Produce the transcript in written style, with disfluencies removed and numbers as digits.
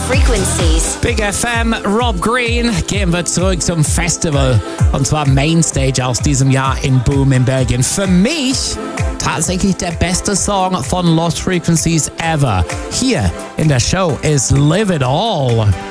Frequencies. Big FM, Rob Green, gehen wir zurück zum Festival. Und zwar Mainstage aus diesem Jahr in Boom in Belgien. Für mich tatsächlich der beste Song von Lost Frequencies ever. Hier in der Show ist Live It All.